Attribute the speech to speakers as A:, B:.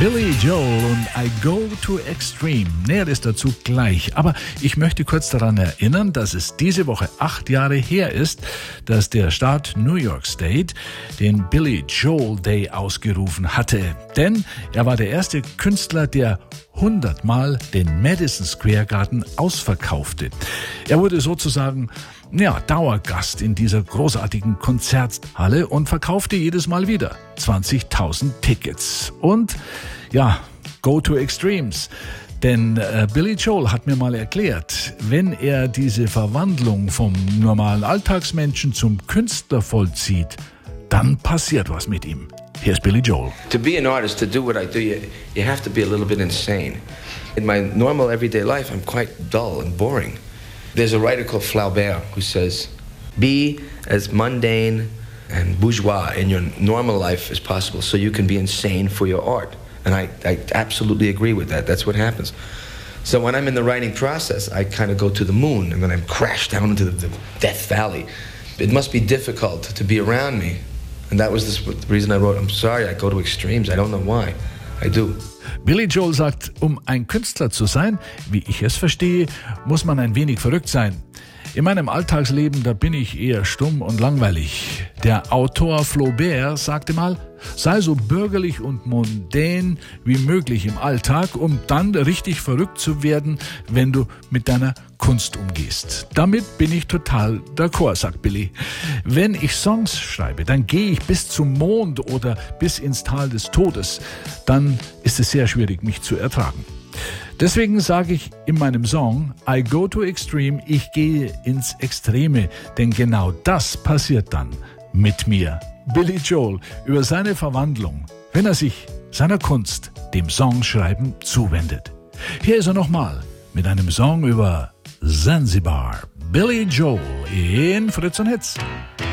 A: Billy Joel und I Go to Extreme. Näheres dazu gleich. Aber ich möchte kurz daran erinnern, dass es diese Woche 8 Jahre her ist, dass der Staat New York State den Billy Joel Day ausgerufen hatte. Denn er war der erste Künstler, der 100-mal den Madison Square Garden ausverkaufte. Er wurde sozusagen Dauergast in dieser großartigen Konzerthalle und verkaufte jedes Mal wieder 20.000 Tickets. Und go to extremes. Denn Billy Joel hat mir mal erklärt, wenn er diese Verwandlung vom normalen Alltagsmenschen zum Künstler vollzieht, dann passiert was mit ihm. Here's Billy Joel.
B: To be an artist, to do what I do, you have to be a little bit insane. In my normal everyday life, I'm quite dull and boring. There's a writer called Flaubert who says, be as mundane and bourgeois in your normal life as possible so you can be insane for your art. And I absolutely agree with that. That's what happens. So when I'm in the writing process, I kind of go to the moon and then I crash down into the Death Valley. It must be difficult to be around me. And that was the reason I wrote, I'm sorry, I go to extremes. I don't know why. I do.
A: Billy Joel sagt, um ein Künstler zu sein, wie ich es verstehe, muss man ein wenig verrückt sein. In meinem Alltagsleben, da bin ich eher stumm und langweilig. Der Autor Flaubert sagte mal, sei so bürgerlich und mondän wie möglich im Alltag, um dann richtig verrückt zu werden, wenn du mit deiner Kunst umgehst. Damit bin ich total d'accord, sagt Billy. Wenn ich Songs schreibe, dann gehe ich bis zum Mond oder bis ins Tal des Todes. Dann ist es sehr schwierig, mich zu ertragen. Deswegen sage ich in meinem Song I Go to Extreme, ich gehe ins Extreme, denn genau das passiert dann mit mir. Billy Joel über seine Verwandlung, wenn er sich seiner Kunst, dem Songschreiben, zuwendet. Hier ist er nochmal mit einem Song über Zanzibar. Billy Joel in Fritz und Hits.